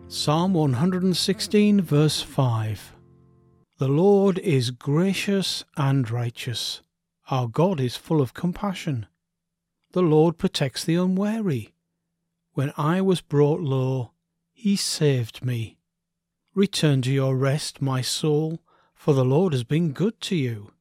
Psalm 116 verse 5. The Lord is gracious and righteous. Our God is full of compassion. The Lord protects the unwary. When I was brought low, he saved me. Return to your rest, my soul, for the Lord has been good to you.